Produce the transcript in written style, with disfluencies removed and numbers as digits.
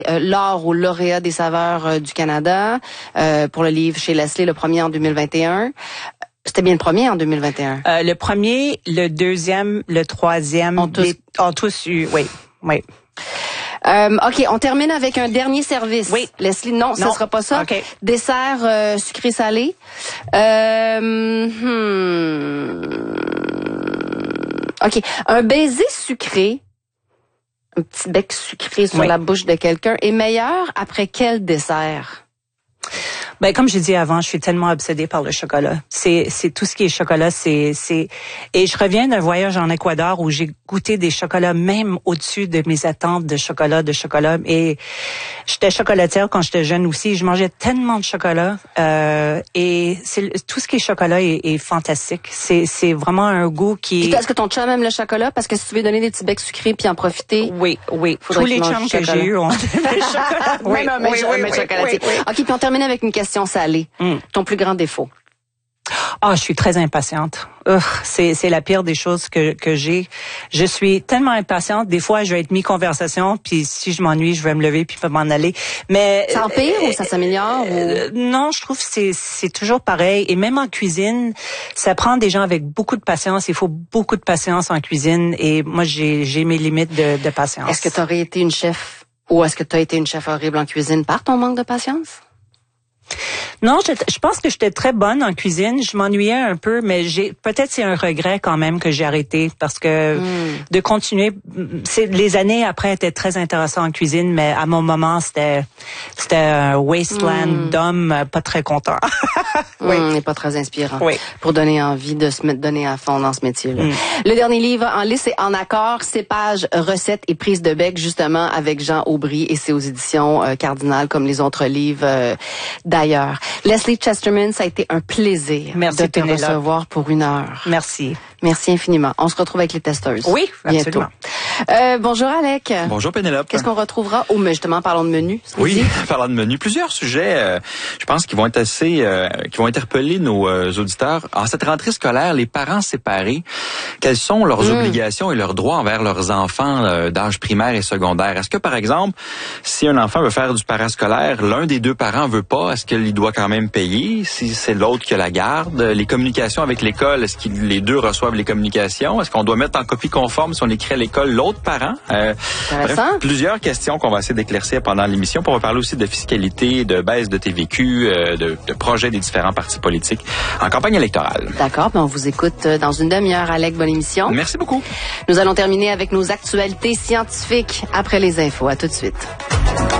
l'or au lauréat des saveurs du Canada pour le livre chez Leslie, le premier en 2021. C'était bien le premier en 2021? Le premier, le deuxième, le troisième ont tous eu, oui. OK, on termine avec un dernier service. Oui. Leslie, non, ça sera pas ça. Okay. Dessert sucré-salé. OK, un baiser sucré, un petit bec sucré sur la bouche de quelqu'un est meilleur après quel dessert? Ben, comme j'ai dit avant, je suis tellement obsédée par le chocolat. C'est tout ce qui est chocolat, et je reviens d'un voyage en Équateur où j'ai goûté des chocolats même au-dessus de mes attentes de chocolat. Et j'étais chocolatière quand j'étais jeune aussi. Je mangeais tellement de chocolat, et tout ce qui est chocolat est fantastique. C'est vraiment un goût qui est... Est-ce que ton chum aime le chocolat? Parce que si tu veux donner des petits becs sucrés puis en profiter. Oui. Tous les chums que j'ai eus ont le chocolat. Même un chocolatier. OK, puis on termine avec une question salée. Ton plus grand défaut? Je suis très impatiente. C'est la pire des choses que j'ai. Je suis tellement impatiente. Des fois, je vais être mi-conversation, puis si je m'ennuie, je vais me lever puis m'en aller. Mais ça empire ou ça s'améliore? Non, je trouve que c'est toujours pareil. Et même en cuisine, ça prend des gens avec beaucoup de patience. Il faut beaucoup de patience en cuisine. Et moi, j'ai mes limites de patience. Est-ce que tu aurais été une chef ou est-ce que tu as été une chef horrible en cuisine par ton manque de patience? Non, je pense que j'étais très bonne en cuisine. Je m'ennuyais un peu, mais peut-être c'est un regret quand même que j'ai arrêté parce que de continuer. Les années après étaient très intéressantes en cuisine, mais à mon moment c'était un wasteland d'hommes pas très contents. Et pas très inspirant. Pour donner envie de se donner à fond dans ce métier-là. Le dernier livre en liste, c'est En accord, cépage, recettes et prise de bec, justement avec Jean Aubry, et c'est aux éditions Cardinal comme les autres livres d'ailleurs. Leslie Chesterman, ça a été un plaisir de te recevoir pour 1 heure. Merci. Merci infiniment. On se retrouve avec les testeuses. Oui, absolument. Bonjour Alec. Bonjour Pénélope. Qu'est-ce qu'on retrouvera? Justement, parlons de menu. Oui, parlons de menu. Plusieurs sujets, je pense, qui vont être qui vont interpeller nos auditeurs. En cette rentrée scolaire, les parents séparés, quelles sont leurs obligations et leurs droits envers leurs enfants d'âge primaire et secondaire? Est-ce que, par exemple, si un enfant veut faire du parascolaire, l'un des deux parents veut pas, est-ce qu'il doit quand même payer? Si c'est l'autre qui la garde? Les communications avec l'école, est-ce que les deux reçoivent les communications? Est-ce qu'on doit mettre en copie conforme si on écrit à l'école l'autre parent? Bref, plusieurs questions qu'on va essayer d'éclaircir pendant l'émission. On va parler aussi de fiscalité, de baisse de TVQ, de projets des différents partis politiques en campagne électorale. D'accord, on vous écoute dans une demi-heure, Alec. Bonne émission. Merci beaucoup. Nous allons terminer avec nos actualités scientifiques après les infos. À tout de suite.